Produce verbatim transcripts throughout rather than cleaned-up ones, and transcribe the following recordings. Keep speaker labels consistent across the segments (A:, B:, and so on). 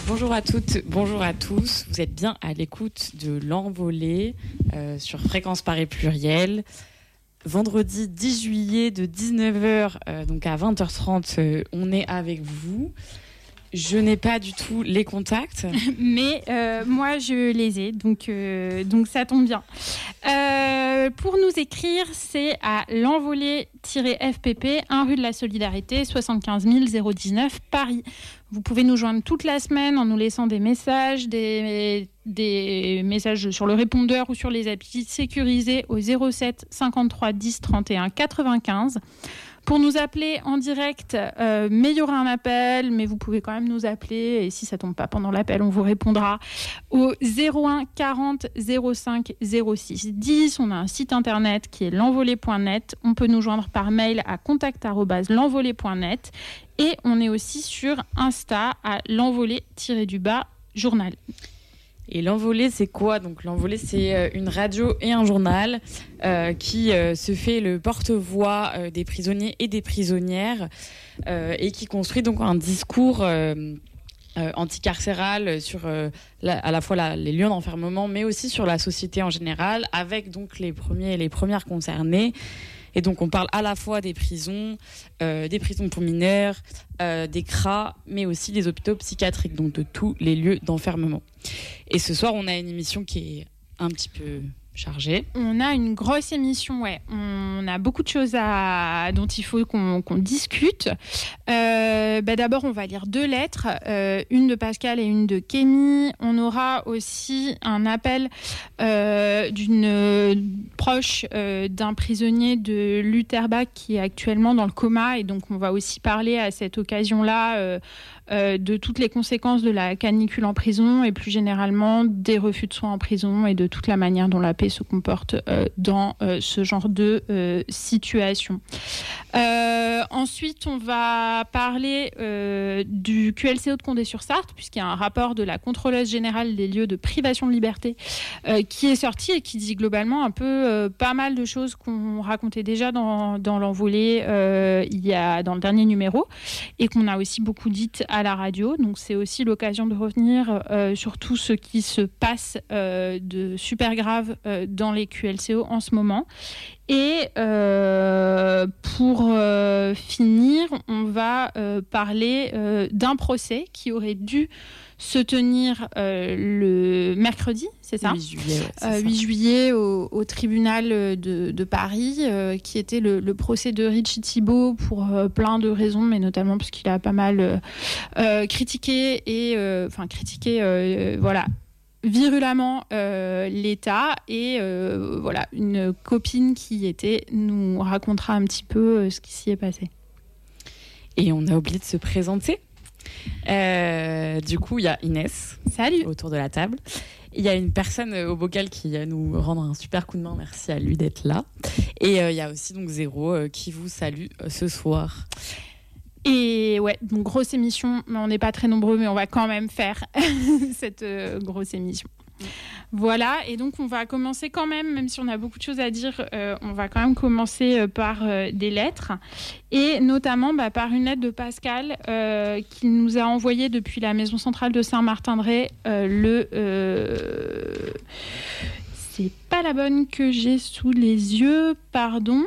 A: Bonjour à toutes, bonjour à tous. Vous êtes bien à l'écoute de l'Envolée euh, sur Fréquence Paris Pluriel. Vendredi dix juillet de dix-neuf heures, euh, donc à vingt heures trente, euh, on est avec vous. Je n'ai pas du tout les contacts.
B: Mais euh, moi, je les ai, donc, euh, donc ça tombe bien. Euh, pour nous écrire, c'est à l'envolée-F P P, un rue de la Solidarité, soixante-quinze mille dix-neuf, Paris. Vous pouvez nous joindre toute la semaine en nous laissant des messages, des, des messages sur le répondeur ou sur les applis sécurisés au zéro sept cinquante-trois dix trente et un quatre-vingt-quinze. Pour nous appeler en direct, euh, mais il y aura un appel, mais vous pouvez quand même nous appeler. Et si ça ne tombe pas pendant l'appel, on vous répondra au zéro un quarante zéro cinq zéro six dix. On a un site internet qui est l'envolée point net. On peut nous joindre par mail à contact arobase l'envolée point net. Et on est aussi sur Insta à l'envolée-du-bas journal.
A: Et l'Envolée, c'est quoi ? Donc l'Envolée, c'est une radio et un journal euh, qui euh, se fait le porte-voix euh, des prisonniers et des prisonnières euh, et qui construit donc un discours euh, euh, anticarcéral sur euh, la, à la fois la, les lieux d'enfermement, mais aussi sur la société en général, avec donc les premiers et les premières concernées. Et donc, on parle à la fois des prisons, euh, des prisons pour mineurs, euh, des C R A, mais aussi des hôpitaux psychiatriques, donc de tous les lieux d'enfermement. Et ce soir, on a une émission qui est un petit peu chargée.
B: On a une grosse émission, ouais. On a beaucoup de choses à... dont il faut qu'on, qu'on discute. Euh, bah d'abord, on va lire deux lettres, euh, une de Pascal et une de Kémy. On aura aussi un appel euh, d'une proche euh, d'un prisonnier de l'Uterbach qui est actuellement dans le coma. Et donc, on va aussi parler à cette occasion-là euh, euh, de toutes les conséquences de la canicule en prison et plus généralement des refus de soins en prison et de toute la manière dont la paix se comporte euh, dans euh, ce genre de euh, situation. Euh, ensuite, on va parler euh, du Q L C O de Condé-sur-Sarthe, puisqu'il y a un rapport de la contrôleuse générale des lieux de privation de liberté euh, qui est sorti et qui dit globalement un peu euh, pas mal de choses qu'on racontait déjà dans, dans l'Envolée euh, il y a, dans le dernier numéro et qu'on a aussi beaucoup dites à la radio. Donc, c'est aussi l'occasion de revenir euh, sur tout ce qui se passe euh, de super grave euh, dans les Q L C O en ce moment. Et euh, pour euh, finir, on va euh, parler euh, d'un procès qui aurait dû se tenir euh, le mercredi, c'est ça ?
A: huit juillet, ouais, c'est
B: euh,
A: ça.
B: huit juillet au, au tribunal de, de Paris, euh, qui était le, le procès de Richie Thibault pour euh, plein de raisons, mais notamment parce qu'il a pas mal euh, euh, critiqué et enfin euh, critiqué, euh, voilà. virulemment euh, l'État et euh, voilà, une copine qui y était nous racontera un petit peu euh, ce qui s'y est passé.
A: Et on a oublié de se présenter. Euh, du coup, il y a Inès.
B: Salut.
A: Autour de la table. Il y a une personne au bocal qui va nous rendre un super coup de main. Merci à lui d'être là. Et euh, il y a aussi donc Zéro euh, qui vous salue euh, ce soir.
B: Et ouais, donc grosse émission, mais on n'est pas très nombreux, mais on va quand même faire cette euh, grosse émission. Voilà, et donc on va commencer quand même, même si on a beaucoup de choses à dire, euh, on va quand même commencer euh, par euh, des lettres, et notamment bah, par une lettre de Pascal euh, qui nous a envoyé depuis la maison centrale de Saint-Martin-de-Ré euh, le... Euh... C'est pas la bonne que j'ai sous les yeux, pardon.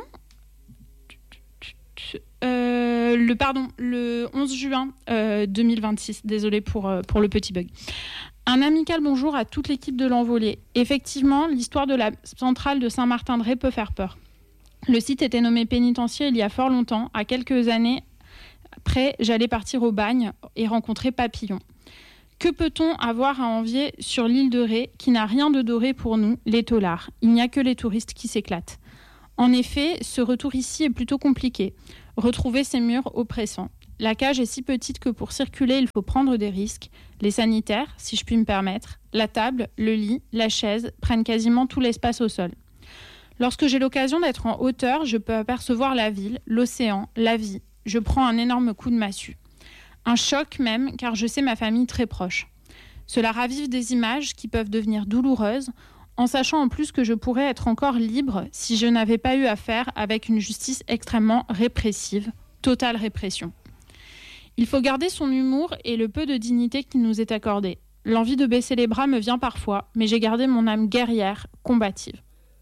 B: Euh, le pardon, le onze juin euh, deux mille vingt-six. Désolée pour, euh, pour le petit bug. Un amical bonjour à toute l'équipe de l'Envolée. Effectivement, l'histoire de la centrale de Saint-Martin-de-Ré peut faire peur. Le site était nommé pénitencier il y a fort longtemps. À quelques années après, j'allais partir au bagne et rencontrer Papillon. Que peut-on avoir à envier sur l'île de Ré qui n'a rien de doré pour nous, les taulards ? Il n'y a que les touristes qui s'éclatent. En effet, ce retour ici est plutôt compliqué. Retrouver ces murs oppressants. La cage est si petite que pour circuler, il faut prendre des risques. Les sanitaires, si je puis me permettre, la table, le lit, la chaise prennent quasiment tout l'espace au sol. Lorsque j'ai l'occasion d'être en hauteur, je peux apercevoir la ville, l'océan, la vie. Je prends un énorme coup de massue. Un choc même, car je sais ma famille très proche. Cela ravive des images qui peuvent devenir douloureuses, en sachant en plus que je pourrais être encore libre si je n'avais pas eu affaire avec une justice extrêmement répressive, totale répression. Il faut garder son humour et le peu de dignité qui nous est accordé. L'envie de baisser les bras me vient parfois, mais j'ai gardé mon âme guerrière, combative.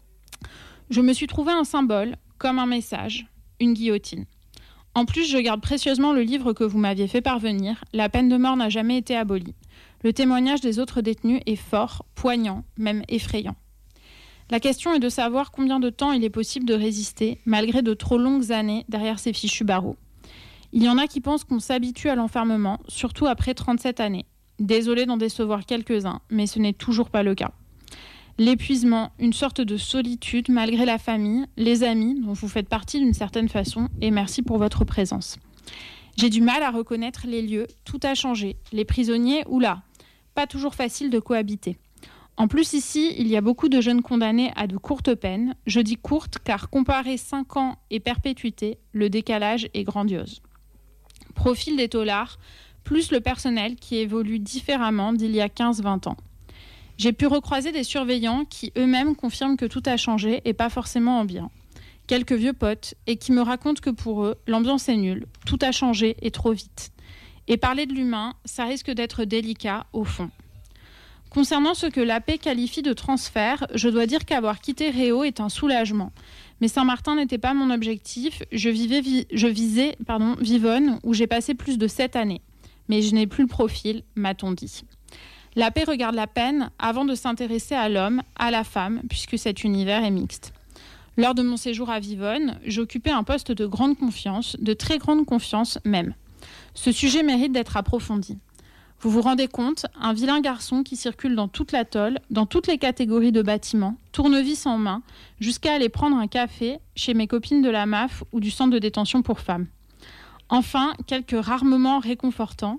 B: Je me suis trouvé un symbole, comme un message, une guillotine. En plus, je garde précieusement le livre que vous m'aviez fait parvenir. La peine de mort n'a jamais été abolie. Le témoignage des autres détenus est fort, poignant, même effrayant. La question est de savoir combien de temps il est possible de résister, malgré de trop longues années derrière ces fichus barreaux. Il y en a qui pensent qu'on s'habitue à l'enfermement, surtout après trente-sept années. Désolée d'en décevoir quelques-uns, mais ce n'est toujours pas le cas. L'épuisement, une sorte de solitude malgré la famille, les amis, dont vous faites partie d'une certaine façon, et merci pour votre présence. J'ai du mal à reconnaître les lieux, tout a changé. Les prisonniers, oula, pas toujours facile de cohabiter. En plus ici, il y a beaucoup de jeunes condamnés à de courtes peines. Je dis courtes car comparé cinq ans et perpétuité, le décalage est grandiose. Profil des taulards, plus le personnel qui évolue différemment d'il y a quinze vingt ans. J'ai pu recroiser des surveillants qui eux-mêmes confirment que tout a changé et pas forcément en bien. Quelques vieux potes et qui me racontent que pour eux, l'ambiance est nulle, tout a changé et trop vite. Et parler de l'humain, ça risque d'être délicat au fond. Concernant ce que l'A P qualifie de transfert, je dois dire qu'avoir quitté Réau est un soulagement. Mais Saint-Martin n'était pas mon objectif, je, vivais, vi- je visais pardon, Vivonne où j'ai passé plus de sept années. Mais je n'ai plus le profil, m'a-t-on dit. L'A P regarde la peine avant de s'intéresser à l'homme, à la femme, puisque cet univers est mixte. Lors de mon séjour à Vivonne, j'occupais un poste de grande confiance, de très grande confiance même. Ce sujet mérite d'être approfondi. Vous vous rendez compte, un vilain garçon qui circule dans toute l'atoll, dans toutes les catégories de bâtiments, tournevis en main, jusqu'à aller prendre un café chez mes copines de la M A F ou du centre de détention pour femmes. Enfin, quelques rares moments réconfortants.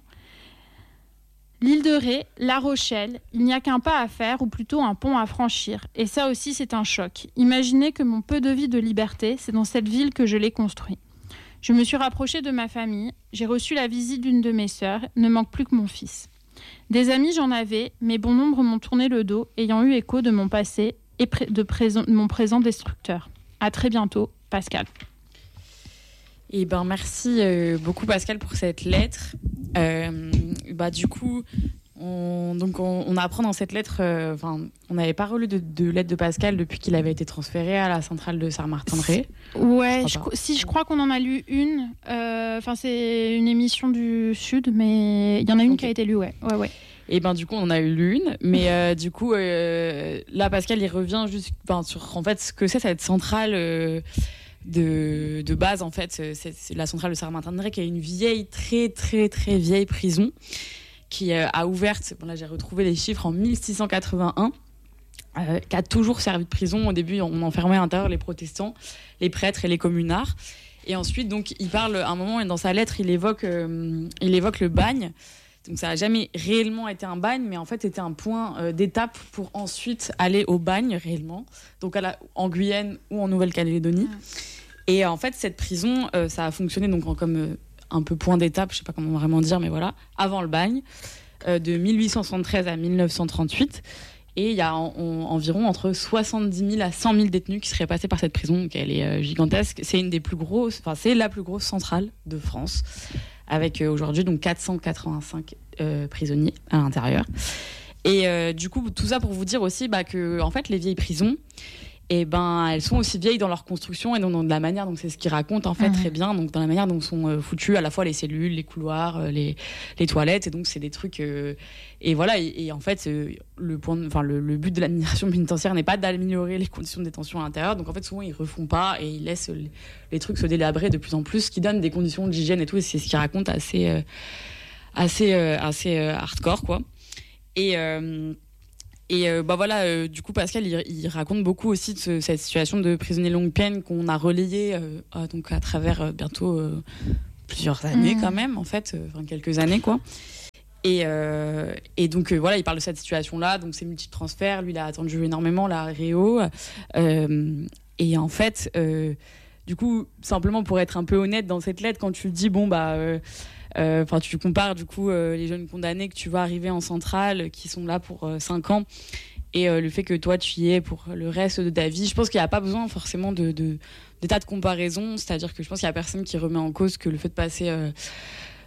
B: L'île de Ré, La Rochelle, il n'y a qu'un pas à faire ou plutôt un pont à franchir. Et ça aussi, c'est un choc. Imaginez que mon peu de vie de liberté, c'est dans cette ville que je l'ai construit. Je me suis rapprochée de ma famille, j'ai reçu la visite d'une de mes sœurs, ne manque plus que mon fils. Des amis, j'en avais, mais bon nombre m'ont tourné le dos, ayant eu écho de mon passé et de, présent, de mon présent destructeur. À très bientôt, Pascal.
A: Eh ben, merci euh, beaucoup Pascal pour cette lettre. Euh, bah, du coup, on, donc on, on apprend dans cette lettre, euh, on n'avait pas relu de, de lettre de Pascal depuis qu'il avait été transféré à la centrale de Saint-Martin-de-Ré.
B: Ouais, je, si je crois qu'on en a lu une. Enfin, euh, c'est une émission du Sud, mais il y en a une okay. qui a été lue, ouais, ouais, ouais.
A: Et ben du coup on en a eu l'une, mais euh, du coup euh, là Pascal il revient juste sur en fait ce que c'est cette centrale. Euh, De, de base en fait c'est, c'est la centrale de Saint-Martin-de-Ré qui est une vieille très très très vieille prison qui euh, a ouvert, bon là j'ai retrouvé les chiffres, en mille six cent quatre-vingt-un, euh, qui a toujours servi de prison. Au début on enfermait à l'intérieur les protestants, les prêtres et les communards, et ensuite donc il parle à un moment et dans sa lettre il évoque, euh, il évoque le bagne. Donc ça n'a jamais réellement été un bagne, mais en fait c'était un point euh, d'étape pour ensuite aller au bagne réellement, donc à la, en Guyane ou en Nouvelle-Calédonie. Ouais. Et en fait cette prison, euh, ça a fonctionné donc en, comme euh, un peu point d'étape, je sais pas comment vraiment dire, mais voilà, avant le bagne, euh, de mille huit cent soixante-treize à mille neuf cent trente-huit. Et il y a en, en, environ entre soixante-dix mille à cent mille détenus qui seraient passés par cette prison, donc elle est euh, gigantesque. C'est une des plus grosses, enfin c'est la plus grosse centrale de France, avec euh, aujourd'hui donc quatre cent quatre-vingt-cinq euh, prisonniers à l'intérieur. Et euh, du coup, tout ça pour vous dire aussi bah, que en fait, les vieilles prisons, eh ben, elles sont aussi vieilles dans leur construction et dans, dans de la manière, donc c'est ce qu'ils racontent en fait mmh. très bien, donc dans la manière dont sont euh, foutues à la fois les cellules, les couloirs, euh, les, les toilettes, et donc c'est des trucs euh, et voilà, et, et en fait euh, le, point de, le, le but de l'administration pénitentiaire n'est pas d'améliorer les conditions de détention à l'intérieur, donc en fait souvent ils refont pas et ils laissent les, les trucs se délabrer de plus en plus, ce qui donne des conditions d'hygiène et tout, et c'est ce qu'ils racontent assez euh, assez euh, assez euh, hardcore quoi. Et euh, Et euh, bah voilà, euh, du coup Pascal il, il raconte beaucoup aussi de ce, cette situation de prisonnier longue peine qu'on a relayée euh, à, donc à travers euh, bientôt euh, plusieurs années mmh. quand même en fait, euh, enfin quelques années quoi. Et, euh, et donc euh, voilà, il parle de cette situation-là, donc ces multiples transferts, lui il a attendu énormément là à Réau, euh, et en fait, euh, du coup simplement pour être un peu honnête dans cette lettre, quand tu dis bon bah euh, Enfin, euh, tu compares du coup euh, les jeunes condamnés que tu vois arriver en centrale, qui sont là pour euh, cinq ans, et euh, le fait que toi tu y es pour le reste de ta vie. Je pense qu'il n'y a pas besoin forcément de, de, d'état de comparaison, c'est-à-dire que je pense qu'il n'y a personne qui remet en cause que le fait de passer euh,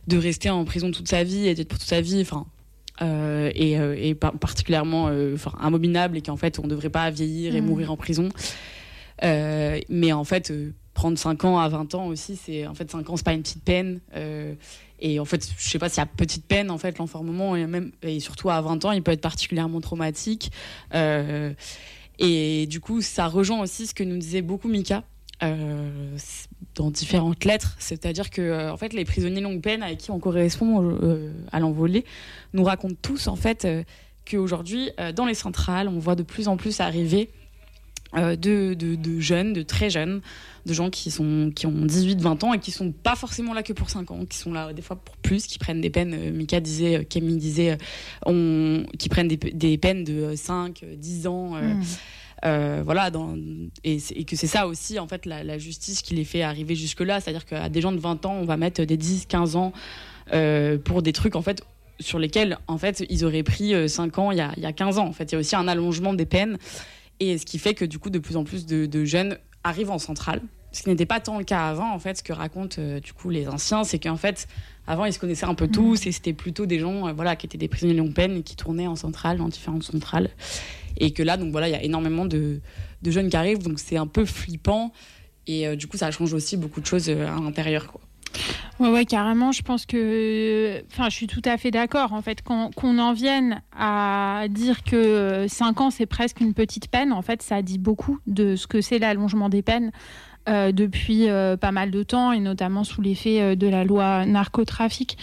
A: de rester en prison toute sa vie et d'être pour toute sa vie, enfin, euh, et, euh, et par- particulièrement euh, abominable, et qu'en fait, on ne devrait pas vieillir et mmh. mourir en prison. Euh, mais en fait, euh, prendre cinq ans à vingt ans aussi, c'est, en fait, cinq ans, c'est pas une petite peine. Euh, et en fait, je sais pas s'il y a petite peine, en fait, l'enfermement, et, même, et surtout à vingt ans, il peut être particulièrement traumatique. Euh, et du coup, ça rejoint aussi ce que nous disait beaucoup Mika. Euh, dans différentes lettres, c'est-à-dire que euh, en fait les prisonniers longue peine avec qui on correspond euh, à l'Envolée nous racontent tous en fait euh, qu'aujourd'hui euh, dans les centrales on voit de plus en plus arriver euh, de, de, de jeunes, de très jeunes, de gens qui, sont, qui ont dix-huit vingt ans et qui sont pas forcément là que pour cinq ans, qui sont là des fois pour plus, qui prennent des peines, euh, Mika disait, euh, Camille disait, euh, on, qui prennent des, des peines de cinq dix ans. Euh, mmh. Euh, voilà, dans, et, et que c'est ça aussi en fait la, la justice qui les fait arriver jusque là, c'est-à-dire qu'à des gens de vingt ans on va mettre des dix quinze ans euh, pour des trucs en fait sur lesquels en fait ils auraient pris cinq ans il y a, il y a quinze ans. En fait il y a aussi un allongement des peines, et ce qui fait que du coup de plus en plus de, de jeunes arrivent en centrale, ce qui n'était pas tant le cas avant. En fait ce que racontent euh, du coup les anciens, c'est qu'en fait avant ils se connaissaient un peu tous, et c'était plutôt des gens euh, voilà, qui étaient des prisonniers longue peine et qui tournaient en centrale, dans différentes centrales. Et que là, donc voilà, il y a énormément de, de jeunes qui arrivent, donc c'est un peu flippant. Et euh, du coup, ça change aussi beaucoup de choses euh, à l'intérieur, quoi.
B: Ouais, ouais, carrément. Je pense que, enfin, je suis tout à fait d'accord. En fait, qu'on, qu'on en vienne à dire que cinq ans, c'est presque une petite peine, en fait, ça dit beaucoup de ce que c'est l'allongement des peines. Euh, depuis euh, pas mal de temps, et notamment sous l'effet euh, de la loi narcotrafic.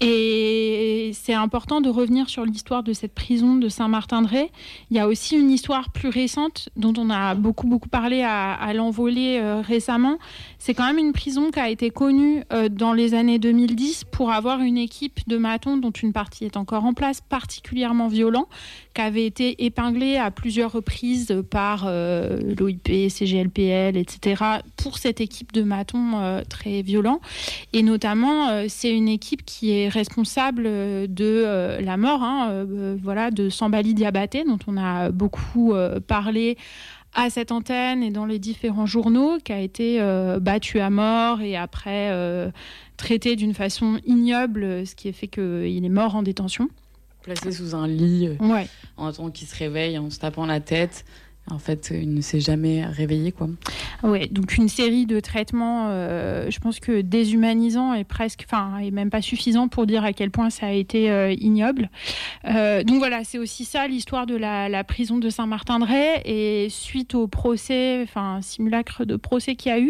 B: Et c'est important de revenir sur l'histoire de cette prison de Saint-Martin-de-Ré. Il y a aussi une histoire plus récente dont on a beaucoup beaucoup parlé à, à l'Envolée euh, récemment. C'est quand même une prison qui a été connue euh, dans les années deux mille dix pour avoir une équipe de matons dont une partie est encore en place, particulièrement violent, qui avait été épinglée à plusieurs reprises par euh, l'O I P, C G L P L, et cetera, pour cette équipe de matons euh, très violents. Et notamment, euh, c'est une équipe qui est responsable de euh, la mort hein, euh, voilà, de Sambali Diabaté, dont on a beaucoup euh, parlé à cette antenne et dans les différents journaux, qui a été euh, battu à mort et après euh, traité d'une façon ignoble, ce qui a fait qu'il est mort en détention.
A: Placé sous un lit, euh,
B: ouais.
A: en attendant qu'il se réveille, en se tapant la tête. En fait, il ne s'est jamais réveillé, quoi.
B: Ouais, donc une série de traitements, euh, je pense que déshumanisants et presque, enfin, et même pas suffisant pour dire à quel point ça a été euh, ignoble. Euh, donc voilà, c'est aussi ça l'histoire de la, la prison de Saint-Martin-de-Ré. Et suite au procès, enfin, simulacre de procès qu'il y a eu,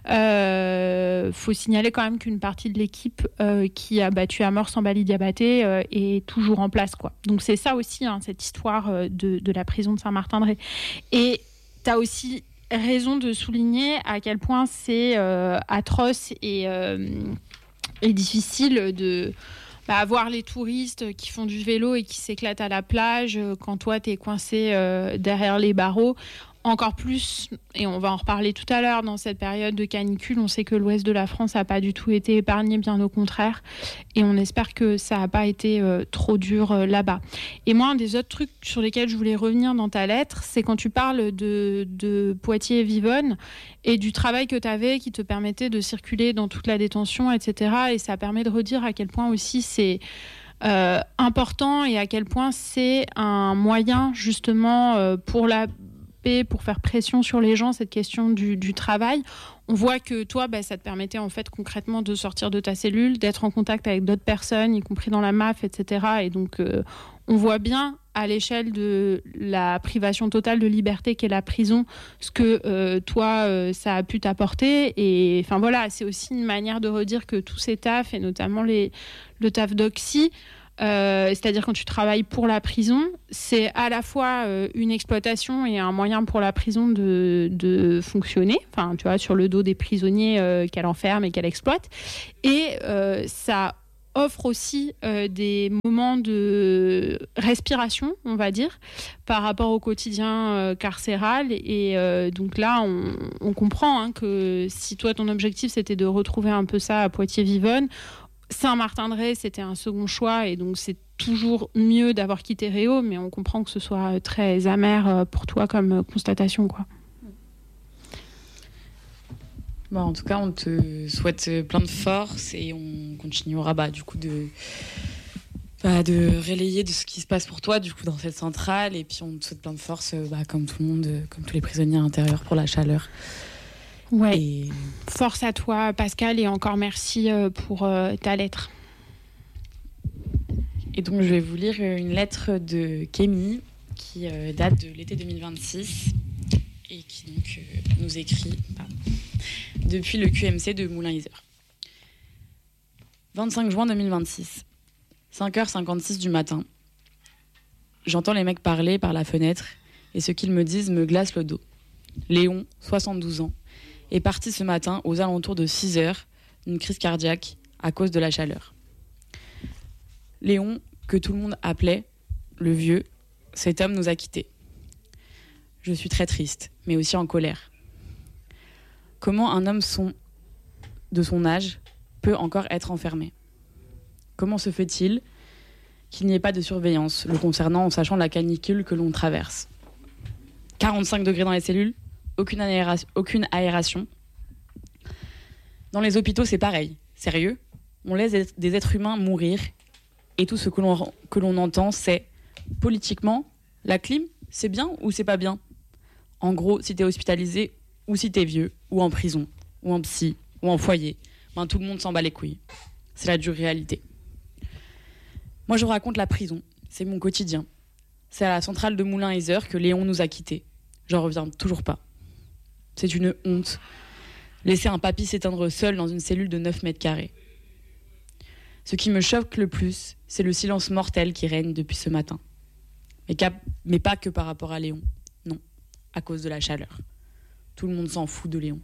B: euh, faut signaler quand même qu'une partie de l'équipe euh, qui a battu à mort Sambali Diabaté euh, est toujours en place, quoi. Donc c'est ça aussi, hein, cette histoire de, de la prison de Saint-Martin-de-Ré. Et tu as aussi raison de souligner à quel point c'est euh, atroce et, euh, et difficile de bah, voir les touristes qui font du vélo et qui s'éclatent à la plage quand toi, tu es coincé euh, derrière les barreaux. Encore plus, et on va en reparler tout à l'heure, dans cette période de canicule, on sait que l'ouest de la France n'a pas du tout été épargné, bien au contraire. Et on espère que ça n'a pas été euh, trop dur euh, là-bas. Et moi, un des autres trucs sur lesquels je voulais revenir dans ta lettre, c'est quand tu parles de, de Poitiers-Vivonne et du travail que tu avais qui te permettait de circuler dans toute la détention, et cetera. Et ça permet de redire à quel point aussi c'est euh, important et à quel point c'est un moyen justement euh, pour la... pour faire pression sur les gens, cette question du, du travail. On voit que toi, bah, ça te permettait en fait concrètement de sortir de ta cellule, d'être en contact avec d'autres personnes, y compris dans la M A F, et cetera. Et donc, euh, on voit bien à l'échelle de la privation totale de liberté qu'est la prison, ce que euh, toi, euh, ça a pu t'apporter. Et enfin voilà, c'est aussi une manière de redire que tous ces tafs, et notamment les, le taf d'Oxy, Euh, c'est-à-dire quand tu travailles pour la prison, c'est à la fois euh, une exploitation et un moyen pour la prison de, de fonctionner, enfin, tu vois, sur le dos des prisonniers euh, qu'elle enferme et qu'elle exploite. Et euh, ça offre aussi euh, des moments de respiration, on va dire, par rapport au quotidien euh, carcéral. Et euh, donc là, on, on comprend hein, que si toi, ton objectif, c'était de retrouver un peu ça à Poitiers-Vivonne, Saint-Martin-de-Ré, c'était un second choix, et donc c'est toujours mieux d'avoir quitté Réau, mais on comprend que ce soit très amer pour toi comme constatation, quoi.
A: Bah, en tout cas, on te souhaite plein de force, et on continuera bah, du coup de, bah, de relayer de ce qui se passe pour toi du coup dans cette centrale, et puis on te souhaite plein de force bah, comme tout le monde, comme tous les prisonniers intérieurs pour la chaleur.
B: Ouais.
A: Et...
B: Force à toi Pascal, et encore merci pour euh, ta lettre.
A: Et donc je vais vous lire une lettre de Kémy qui euh, date de l'été deux mille vingt-six et qui donc euh, nous écrit pardon, depuis le Q M C de Moulins-Isère. vingt-cinq juin deux mille vingt-six, cinq heures cinquante-six du matin. J'entends les mecs parler par la fenêtre et ce qu'ils me disent me glace le dos. Léon, soixante-douze ans, est parti ce matin aux alentours de six heures d'une crise cardiaque à cause de la chaleur. Léon, que tout le monde appelait le vieux, cet homme nous a quittés. Je suis très triste, mais aussi en colère. Comment un homme son, de son âge peut encore être enfermé ? Comment se fait-il qu'il n'y ait pas de surveillance le concernant en sachant la canicule que l'on traverse ? quarante-cinq degrés dans les cellules, aucune aération, aucune aération. Dans les hôpitaux, c'est pareil. Sérieux ? On laisse des êtres humains mourir et tout ce que l'on, que l'on entend, c'est politiquement, la clim, c'est bien ou c'est pas bien ? En gros, si t'es hospitalisé ou si t'es vieux, ou en prison, ou en psy, ou en foyer, ben tout le monde s'en bat les couilles. C'est la dure réalité. Moi, je vous raconte la prison. C'est mon quotidien. C'est à la centrale de Moulins-Isère que Léon nous a quittés. J'en reviens toujours pas. C'est une honte. Laisser un papy s'éteindre seul dans une cellule de neuf mètres carrés. Ce qui me choque le plus, c'est le silence mortel qui règne depuis ce matin. Mais, cap- mais pas que par rapport à Léon. Non, à cause de la chaleur. Tout le monde s'en fout de Léon.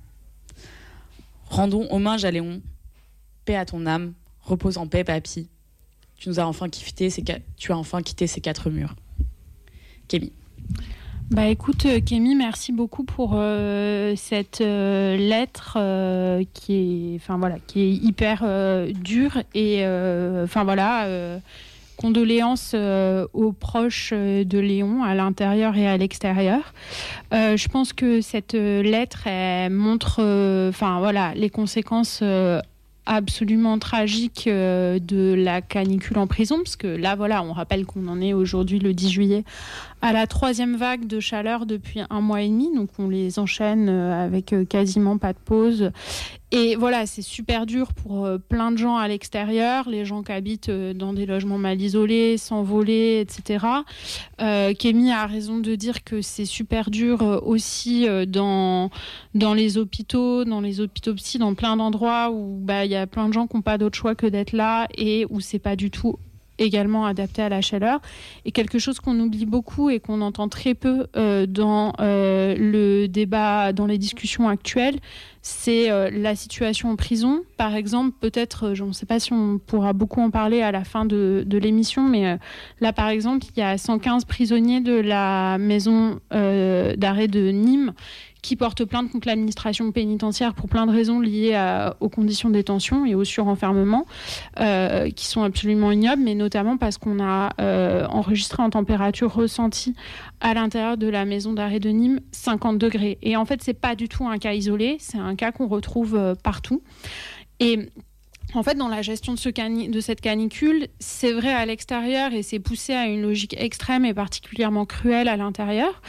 A: Rendons hommage à Léon. Paix à ton âme. Repose en paix, papy. Tu nous as enfin quitté ces, ca- tu as enfin quitté ces quatre murs. Kémy.
B: Bah écoute Kémy, merci beaucoup pour euh, cette euh, lettre euh, qui est, enfin voilà, qui est hyper euh, dure et enfin euh, voilà, euh, condoléances euh, aux proches de Léon à l'intérieur et à l'extérieur. Euh, je pense que cette lettre elle montre, enfin euh, voilà, les conséquences. Euh, absolument tragique euh, de la canicule en prison, parce que là, voilà, on rappelle qu'on en est aujourd'hui le dix juillet à la troisième vague de chaleur depuis un mois et demi, donc on les enchaîne euh, avec euh, quasiment pas de pause. Et voilà, c'est super dur pour euh, plein de gens à l'extérieur, les gens qui habitent euh, dans des logements mal isolés, sans voler, et cetera. Euh, Kémy a raison de dire que c'est super dur euh, aussi euh, dans, dans les hôpitaux, dans les hôpitaux psy, dans plein d'endroits où bah, y a plein de gens qui n'ont pas d'autre choix que d'être là et où c'est pas du tout également adapté à la chaleur. Et quelque chose qu'on oublie beaucoup et qu'on entend très peu euh, dans euh, le débat, dans les discussions actuelles, c'est euh, la situation en prison. Par exemple, peut-être, je ne sais pas si on pourra beaucoup en parler à la fin de, de l'émission, mais euh, là, par exemple, il y a cent quinze prisonniers de la maison euh, d'arrêt de Nîmes qui portent plainte contre l'administration pénitentiaire pour plein de raisons liées à, aux conditions de détention et au surenfermement, euh, qui sont absolument ignobles, mais notamment parce qu'on a euh, enregistré en température ressentie à l'intérieur de la maison d'arrêt de Nîmes cinquante degrés. Et en fait, c'est pas du tout un cas isolé, c'est un cas qu'on retrouve euh, partout. Et en fait, dans la gestion de, ce cani- de cette canicule, c'est vrai à l'extérieur et c'est poussé à une logique extrême et particulièrement cruelle à l'intérieur.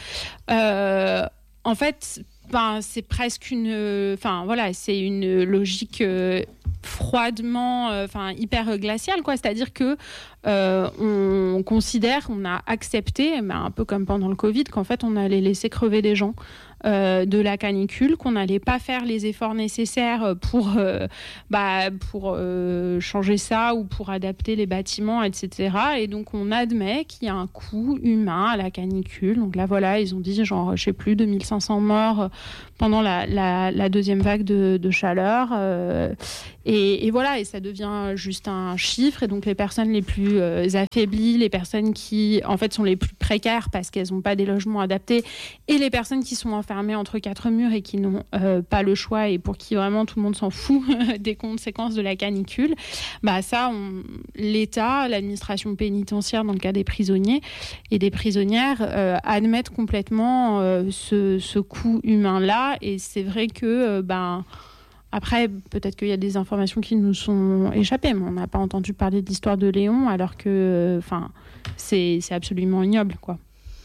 B: Euh, En fait, ben, c'est presque une, enfin voilà, c'est une logique euh, froidement, enfin euh, hyper glaciale, quoi. C'est-à-dire que euh, on considère, on a accepté, ben, un peu comme pendant le Covid, qu'en fait on allait laisser crever des gens euh, de la canicule, qu'on n'allait pas faire les efforts nécessaires pour, euh, bah, pour euh, changer ça ou pour adapter les bâtiments, et cetera. Et donc on admet qu'il y a un coût humain à la canicule. Donc là voilà, ils ont dit genre, je sais plus, deux mille cinq cents morts pendant la, la, la deuxième vague de, de chaleur. Euh, et, et voilà, et ça devient juste un chiffre. Et donc les personnes les plus euh, affaiblies, les personnes qui en fait sont les plus précaires parce qu'elles n'ont pas des logements adaptés, et les personnes qui sont enfermées entre quatre murs et qui n'ont euh, pas le choix et pour qui vraiment tout le monde s'en fout des conséquences de la canicule, bah ça, on, l'État, l'administration pénitentiaire dans le cas des prisonniers et des prisonnières euh, admettent complètement euh, ce, ce coût humain-là. Et c'est vrai que euh, ben après, peut-être qu'il y a des informations qui nous sont échappées, mais on n'a pas entendu parler de l'histoire de Léon, alors que, enfin, c'est, c'est absolument ignoble, quoi.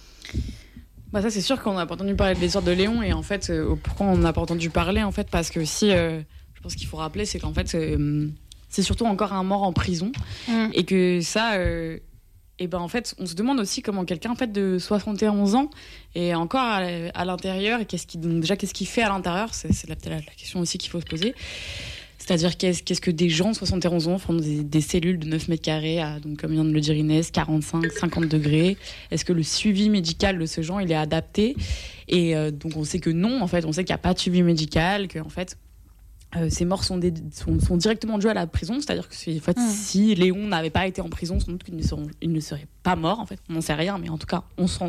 A: Bah ça, c'est sûr qu'on n'a pas entendu parler de l'histoire de Léon, et en fait, euh, pourquoi on n'a pas entendu parler, en fait, parce que aussi, euh, je pense qu'il faut rappeler, c'est qu'en fait, euh, c'est surtout encore un mort en prison, mmh. et que ça... Euh, et ben en fait, on se demande aussi comment quelqu'un en fait de soixante et onze ans est encore à, à l'intérieur, et qu'est-ce qu'il, donc déjà qu'est-ce qu'il fait à l'intérieur, c'est, c'est la, la, la question aussi qu'il faut se poser. C'est-à-dire qu'est-ce, qu'est-ce que des gens de soixante et onze ans font des, des cellules de neuf mètres carrés à, donc comme vient de le dire Inès, quarante-cinq, cinquante degrés. Est-ce que le suivi médical de ce genre il est adapté? Et euh, donc on sait que non, en fait, on sait qu'il n'y a pas de suivi médical, que en fait Euh, ces morts sont, des, sont, sont directement dues à la prison, c'est-à-dire que en fait, mmh. si Léon n'avait pas été en prison, sans doute qu'il ne, seront, il ne serait pas mort. En fait, on n'en sait rien, mais en tout cas, on, se rend,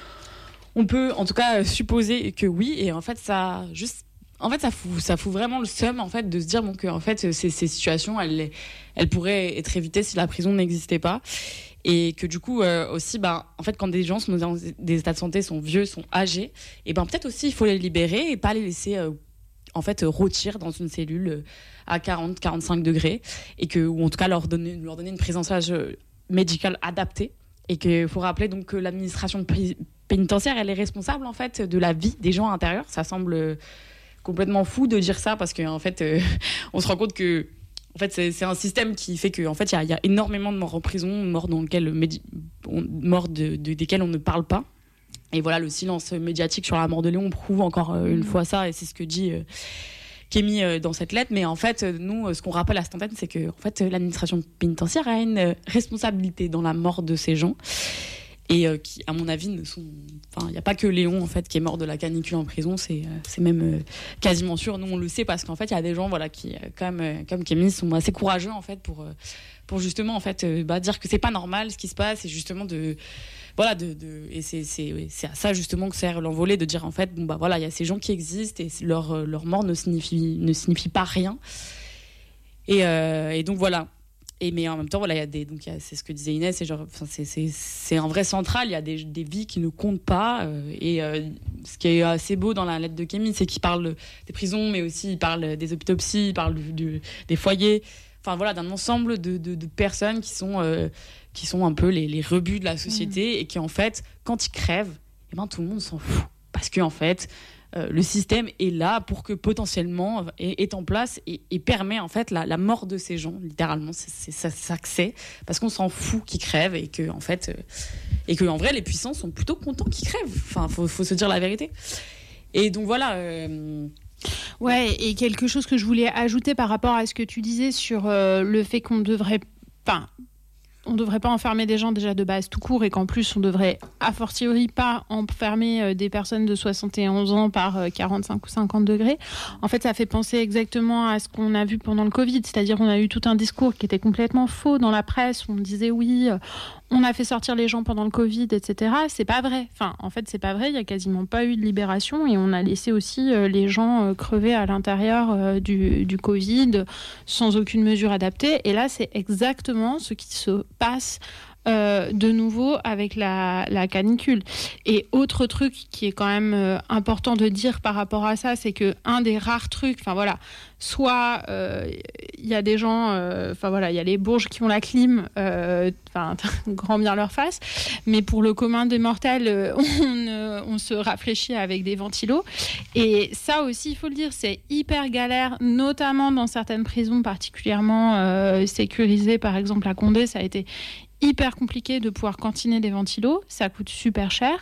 A: on peut en tout cas supposer que oui. Et en fait, ça juste, en fait, ça fout, ça fout vraiment le seum en fait de se dire bon que en fait, ces, ces situations, elles, elles pourraient être évitées si la prison n'existait pas. Et que du coup euh, aussi, bah, en fait, quand des gens sont dans des états de santé, sont vieux, sont âgés, et ben peut-être aussi il faut les libérer et pas les laisser euh, en fait rôtir dans une cellule à quarante à quarante-cinq degrés, et que, ou en tout cas leur donner, leur donner une prise en charge médicale adaptée. Et qu'il faut rappeler donc que l'administration pénitentiaire, elle est responsable en fait de la vie des gens à l'intérieur. Ça semble complètement fou de dire ça, parce qu'en fait euh, on se rend compte que en fait c'est, c'est un système qui fait que en fait il y, y a énormément de morts en prison, morts dans lequel médi- morts de, de, desquels on ne parle pas. Et voilà, le silence médiatique sur la mort de Léon prouve encore euh, une mmh. fois ça, et c'est ce que dit euh, Kémy euh, dans cette lettre. Mais en fait, euh, nous, euh, ce qu'on rappelle à cette antenne, c'est que en fait, euh, l'administration pénitentiaire a une euh, responsabilité dans la mort de ces gens, et euh, qui, à mon avis, ne sont. Enfin, il n'y a pas que Léon en fait qui est mort de la canicule en prison, c'est euh, c'est même euh, quasiment sûr. Nous, on le sait parce qu'en fait, il y a des gens, voilà, qui, euh, comme euh, comme Kémy, sont assez courageux en fait pour euh, pour justement en fait euh, bah, dire que c'est pas normal ce qui se passe, et justement de Voilà, de, de, et c'est, c'est, c'est à ça justement que sert l'envolée, de dire en fait, bon bah voilà, il y a ces gens qui existent, et leur, leur mort ne signifie, ne signifie pas rien. Et, euh, et donc voilà. Et, mais en même temps, voilà, il y a des, donc, il y a, c'est ce que disait Inès, c'est, genre, c'est, c'est, c'est un vrai central, il y a des, des vies qui ne comptent pas. Euh, et euh, ce qui est assez beau dans la lettre de Kémy, c'est qu'il parle des prisons, mais aussi il parle des hôpitaux psy, il parle du, du, des foyers. Enfin voilà, d'un ensemble de, de, de personnes qui sont, euh, qui sont un peu les, les rebuts de la société, mmh. et qui en fait, quand ils crèvent, eh ben, tout le monde s'en fout. Parce que en fait, euh, le système est là pour que potentiellement est, est en place, et, et permet en fait la, la mort de ces gens, littéralement, c'est, c'est ça, ça que c'est, parce qu'on s'en fout qu'ils crèvent, et que en fait, euh, et que en vrai, les puissants sont plutôt contents qu'ils crèvent. Enfin, faut, faut se dire la vérité. Et donc voilà. Euh,
B: Ouais, et quelque chose que je voulais ajouter par rapport à ce que tu disais sur euh, le fait qu'on devrait, enfin, on devrait pas enfermer des gens déjà de base tout court, et qu'en plus on devrait a fortiori pas enfermer euh, des personnes de soixante et onze ans par euh, quarante-cinq ou cinquante degrés. En fait, ça fait penser exactement à ce qu'on a vu pendant le Covid, c'est-à-dire on a eu tout un discours qui était complètement faux dans la presse, où on disait oui, euh, on a fait sortir les gens pendant le Covid, et cetera. C'est pas vrai. Enfin, en fait, c'est pas vrai. Il y a quasiment pas eu de libération, et on a laissé aussi euh, les gens euh, crever à l'intérieur euh, du, du Covid sans aucune mesure adaptée. Et là, c'est exactement ce qui se passe euh, de nouveau avec la, la canicule. Et autre truc qui est quand même euh, important de dire par rapport à ça, c'est que un des rares trucs, enfin voilà, soit il euh, y a des gens, enfin euh, voilà, il y a les Bourges qui ont la clim, enfin euh, grand bien leur face, mais pour le commun des mortels, euh, on, euh, on se rafraîchit avec des ventilos. Et ça aussi, il faut le dire, c'est hyper galère, notamment dans certaines prisons particulièrement euh, sécurisées, par exemple à Condé, ça a été hyper compliqué de pouvoir cantiner des ventilos, ça coûte super cher,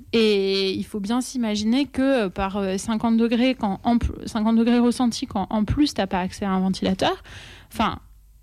B: et il faut bien s'imaginer que par cinquante degrés, quand en, cinquante degrés ressentis, quand en plus t'as pas accès à un ventilateur, enfin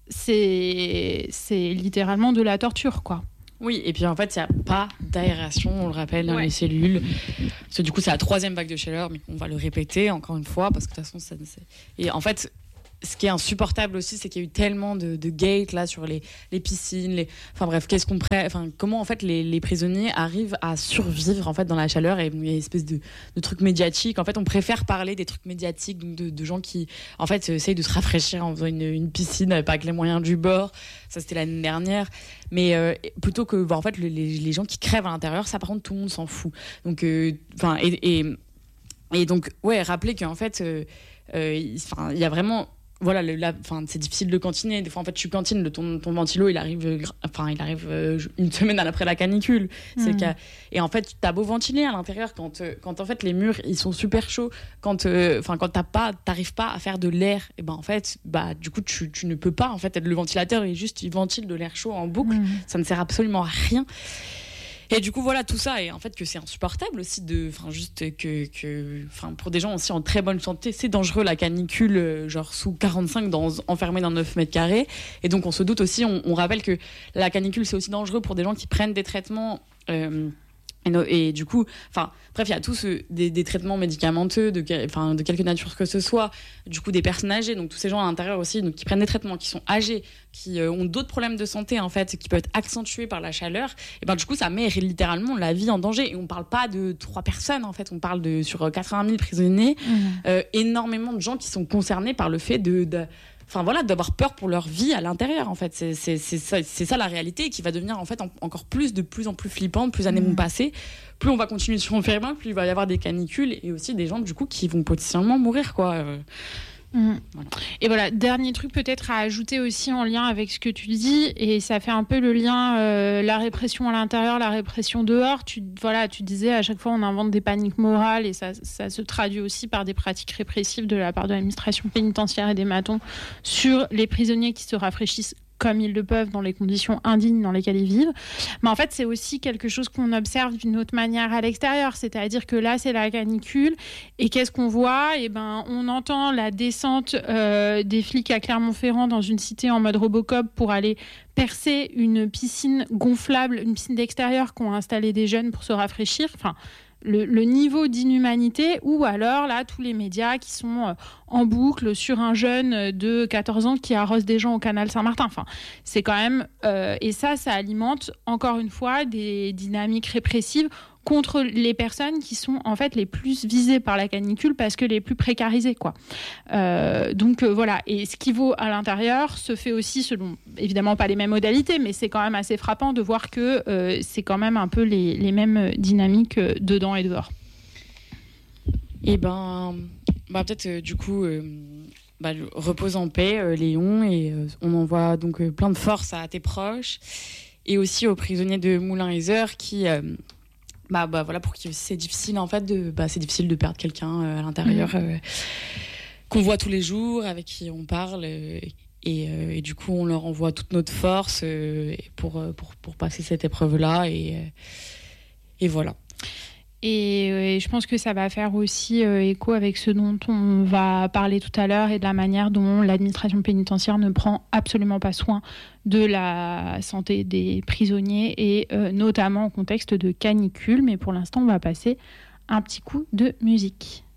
B: c'est, c'est littéralement de la torture, quoi.
A: Oui, et puis en fait, il n'y a pas d'aération, on le rappelle, dans ouais. les cellules. Parce que du coup, c'est la troisième vague de chaleur, mais on va le répéter encore une fois, parce que de toute façon, ça, c'est... Et en fait, ce qui est insupportable aussi, c'est qu'il y a eu tellement de, de gates là sur les, les piscines, les... enfin bref, qu'est-ce qu'on pré... enfin comment en fait les, les prisonniers arrivent à survivre en fait dans la chaleur, et il y a une espèce de, de trucs médiatiques. En fait, on préfère parler des trucs médiatiques, donc de, de gens qui en fait essayent de se rafraîchir en faisant une, une piscine pas avec les moyens du bord. Ça c'était l'année dernière, mais euh, plutôt que bah, en fait les, les gens qui crèvent à l'intérieur, ça par contre tout le monde s'en fout. Donc enfin euh, et, et et donc ouais, rappeler qu'en fait euh, euh, il, il y a vraiment voilà, le, la, c'est difficile de cantiner. Des fois, en fait, tu cantines, le, ton, ton ventilo, il arrive, enfin, il arrive euh, une semaine après la canicule. C'est mmh. Et en fait, t'as beau ventiler à l'intérieur quand, euh, quand en fait, les murs, ils sont super chauds. Quand, euh, quand t'as pas, t'arrives pas à faire de l'air, et ben, en fait, bah, du coup, tu, tu ne peux pas. En fait, le ventilateur, il, juste, il ventile de l'air chaud en boucle. Mmh. Ça ne sert absolument à rien. Et du coup, voilà, tout ça, et en fait, que c'est insupportable aussi, de, enfin, juste que, que, enfin, pour des gens aussi en très bonne santé, c'est dangereux la canicule, genre sous quarante-cinq, dans, enfermé dans neuf mètres carrés. Et donc, on se doute aussi, on, on rappelle que la canicule, c'est aussi dangereux pour des gens qui prennent des traitements. Euh, Et, no, et du coup, enfin, bref, il y a tous euh, des, des traitements médicamenteux de, enfin, de quelque nature que ce soit. Du coup, des personnes âgées, donc tous ces gens à l'intérieur aussi, donc qui prennent des traitements, qui sont âgés, qui euh, ont d'autres problèmes de santé en fait, qui peuvent être accentués par la chaleur. Et ben du coup, ça met littéralement la vie en danger. Et on parle pas de trois personnes en fait, on parle de sur quatre-vingt mille prisonniers, mmh. euh, énormément de gens qui sont concernés par le fait de, de Enfin voilà, d'avoir peur pour leur vie à l'intérieur en fait, c'est, c'est, c'est, ça, c'est ça la réalité qui va devenir en fait en, encore plus de plus en plus flippante, plus années mmh. vont passer, plus on va continuer sur enfermer, plus il va y avoir des canicules et aussi des gens du coup qui vont potentiellement mourir quoi. Euh,
B: Mmh. Voilà. Et voilà, dernier truc peut-être à ajouter aussi en lien avec ce que tu dis, et ça fait un peu le lien, euh, la répression à l'intérieur, la répression dehors. Tu, voilà, tu disais à chaque fois on invente des paniques morales et ça, ça se traduit aussi par des pratiques répressives de la part de l'administration pénitentiaire et des matons sur les prisonniers qui se rafraîchissent comme ils le peuvent dans les conditions indignes dans lesquelles ils vivent. Mais en fait, c'est aussi quelque chose qu'on observe d'une autre manière à l'extérieur. C'est-à-dire que là, c'est la canicule. Et qu'est-ce qu'on voit ? Eh ben, on entend la descente euh, des flics à Clermont-Ferrand dans une cité en mode Robocop pour aller percer une piscine gonflable, une piscine d'extérieur qu'ont installé des jeunes pour se rafraîchir. Enfin, Le, le niveau d'inhumanité, ou alors là tous les médias qui sont euh, en boucle sur un jeune de quatorze ans qui arrose des gens au canal Saint-Martin. Enfin, c'est quand même euh, et ça, ça alimente encore une fois des dynamiques répressives contre les personnes qui sont en fait les plus visées par la canicule parce que les plus précarisées, quoi. Euh, donc euh, voilà, et ce qui vaut à l'intérieur se fait aussi selon, évidemment pas les mêmes modalités, mais c'est quand même assez frappant de voir que euh, c'est quand même un peu les, les mêmes dynamiques euh, dedans et dehors.
A: Et ben, bah peut-être euh, du coup, euh, bah, repose en paix, euh, Léon, et euh, on envoie donc euh, plein de force à tes proches et aussi aux prisonniers de Moulins-et-Heures qui euh, Bah, bah voilà, pour qui c'est difficile en fait de bah c'est difficile de perdre quelqu'un euh, à l'intérieur mmh. euh, qu'on voit tous les jours, avec qui on parle euh, et, euh, et du coup on leur envoie toute notre force euh, pour pour pour passer cette épreuve là et euh, et voilà.
B: Et, euh, et je pense que ça va faire aussi euh, écho avec ce dont on va parler tout à l'heure et de la manière dont l'administration pénitentiaire ne prend absolument pas soin de la santé des prisonniers et euh, notamment en contexte de canicule. Mais pour l'instant, on va passer un petit coup de musique.